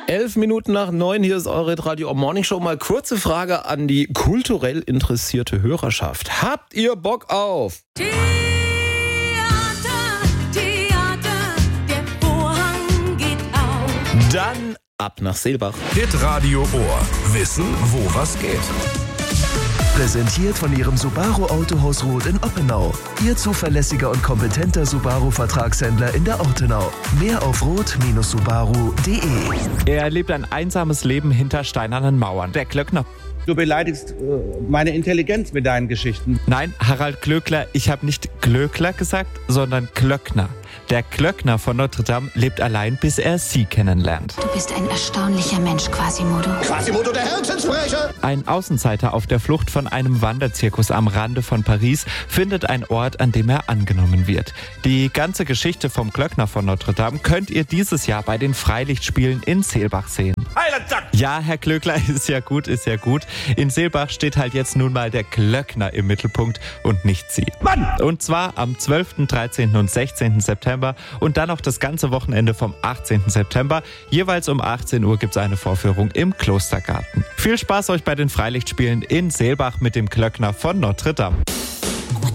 8:11, hier ist eure Radio Morning Show. Mal kurze Frage an die kulturell interessierte Hörerschaft. Habt ihr Bock auf Theater, der Vorhang geht auf. Dann ab nach Seelbach. Hitradio Ohr. Wissen, wo was geht. Präsentiert von Ihrem Subaru Autohaus Roth in Oppenau. Ihr zuverlässiger und kompetenter Subaru-Vertragshändler in der Ortenau. Mehr auf roth-subaru.de. Er lebt ein einsames Leben hinter steinernen Mauern. Der Glöckner. Du beleidigst meine Intelligenz mit deinen Geschichten. Nein, Harald Glöckler, ich habe nicht Glöckler gesagt, sondern Glöckner. Der Glöckner von Notre Dame lebt allein, bis er sie kennenlernt. Du bist ein erstaunlicher Mensch, Quasimodo. Quasimodo, der Herzenssprecher! Ein Außenseiter auf der Flucht von einem Wanderzirkus am Rande von Paris findet einen Ort, an dem er angenommen wird. Die ganze Geschichte vom Glöckner von Notre Dame könnt ihr dieses Jahr bei den Freilichtspielen in Seelbach sehen. Ja, Herr Glöckler, ist ja gut. In Seelbach steht halt jetzt nun mal der Glöckner im Mittelpunkt und nicht Sie. Mann! Und zwar am 12., 13. und 16. September und dann noch das ganze Wochenende vom 18. September. Jeweils um 18 Uhr gibt es eine Vorführung im Klostergarten. Viel Spaß euch bei den Freilichtspielen in Seelbach mit dem Glöckner von Notre Dame.